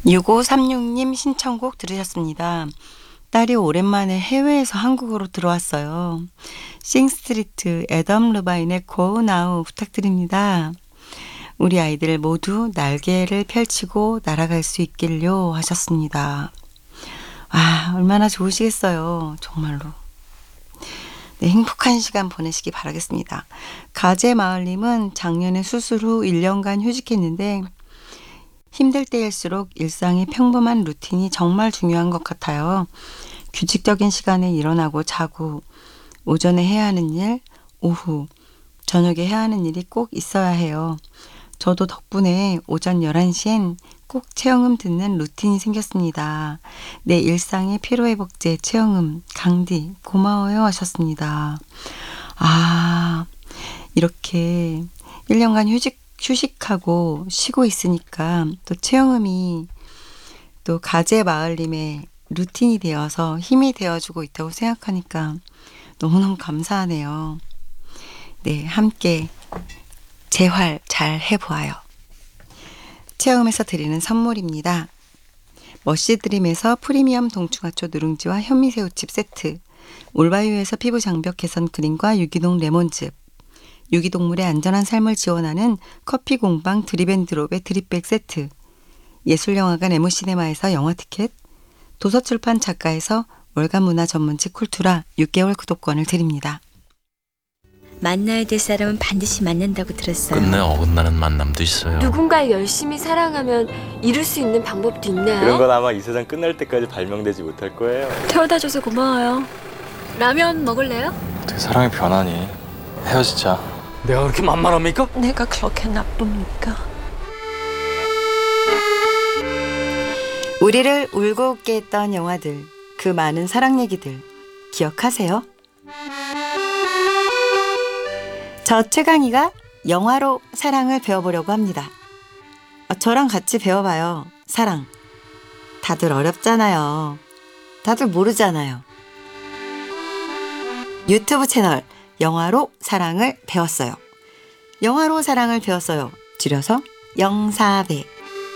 6536님 신청곡 들으셨습니다. 딸이 오랜만에 해외에서 한국으로 들어왔어요. 싱스트리트 애덤 르바인의 Go Now 부탁드립니다. 우리 아이들 모두 날개를 펼치고 날아갈 수 있길요 하셨습니다. 아, 얼마나 좋으시겠어요. 정말로. 네, 행복한 시간 보내시기 바라겠습니다. 가재마을님은 작년에 수술 후 1년간 휴직했는데 힘들 때일수록 일상의 평범한 루틴이 정말 중요한 것 같아요. 규칙적인 시간에 일어나고 자고 오전에 해야 하는 일, 오후, 저녁에 해야 하는 일이 꼭 있어야 해요. 저도 덕분에 오전 11시엔 꼭 체형음 듣는 루틴이 생겼습니다. 내 일상의 피로회복제 체형음 강디 고마워요 하셨습니다. 아, 이렇게 1년간 휴식하고 쉬고 있으니까 또 체형음이 또 가재마을님의 루틴이 되어서 힘이 되어주고 있다고 생각하니까 너무너무 감사하네요. 네, 함께 재활 잘 해보아요. 체험에서 드리는 선물입니다. 머시드림에서 프리미엄 동충하초 누룽지와 현미새우칩 세트, 올바이유에서 피부 장벽 개선 크림과 유기농 레몬즙, 유기동물의 안전한 삶을 지원하는 커피 공방 드립앤드롭의 드립백 세트, 예술영화관 에모시네마에서 영화 티켓, 도서출판 작가에서 월간 문화 전문지 쿨투라 6개월 구독권을 드립니다. 만나야 될 사람은 반드시 만난다고 들었어요. 끝내 어긋나는 만남도 있어요. 누군가를 열심히 사랑하면 이룰 수 있는 방법도 있나요? 그런 건 아마 이 세상 끝날 때까지 발명되지 못할 거예요. 태워다 줘서 고마워요. 라면 먹을래요? 어떻게 사랑이 변하니? 헤어지자. 내가 그렇게 만만합니까? 내가 그렇게 나쁩니까? 우리를 울고 웃게 했던 영화들, 그 많은 사랑 얘기들 기억하세요? 저 최강희가 영화로 사랑을 배워보려고 합니다. 저랑 같이 배워봐요. 사랑. 다들 어렵잖아요. 다들 모르잖아요. 유튜브 채널 영화로 사랑을 배웠어요. 영화로 사랑을 배웠어요. 줄여서 영사배.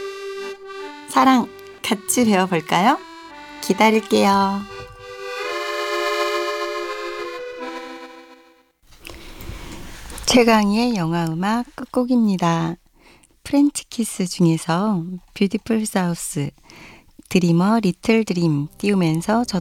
사랑 같이 배워볼까요? 기다릴게요. 최강희의 영화음악 끝곡입니다. 프렌치 키스 중에서 뷰티풀 사우스, 드리머 리틀 드림 띄우면서